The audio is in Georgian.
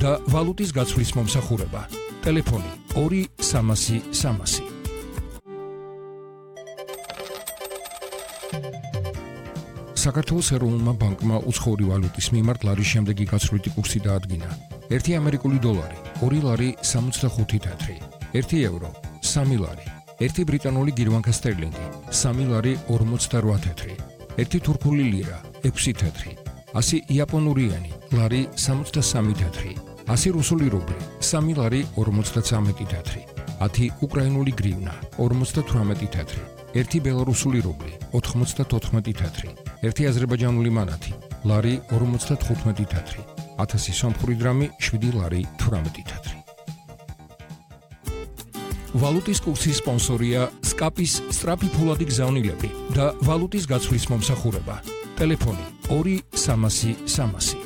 და ვალუტის გაცვლის მომსახურება. ტელეფონი 2-300-300. საქართველოს ეროვნულმა ბანკმა უცხოური ვალუტის მიმართ ლარის შემდეგი გაცვლითი კურსი დაადგინა. 1 ამერიკული დოლარი 2 ლარი 65 თეთრი, 1 ევრო 3 ლარი, 1 ბრიტანული გირვანკა სტერლინგი 3 ლარი 48 თეთრი, 1 თურქული ლირა 6 თეთრი, 100 იაპონური ენი ლარი 63 თეთრი, 100 რუსული რუბლი 3 ლარი 53 თეთრი, 10 უკრაინული გრივნა 58 თეთრი, 1 ბელარუსული რუბლი 94 თეთრი, 1 აზერბაიჯანული მანათი ლარი 55 თეთრი, 1000 სომხური დრამი 7 ლარი 18 თეთრი. ვალუტის კურსის სპონსორია SCAP-ის სწრაფი ფულადი გზავნილები და ვალუტის გაცვლის მომსახურება. ტელეფონი 2-300-300.